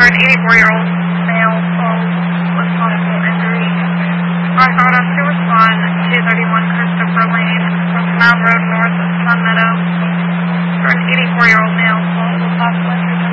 an 84-year-old male with possible injury. Our thought us to respond 231 Christopher Lane, Mountain Road north of Sun Meadow for an 84-year-old male with possible injury.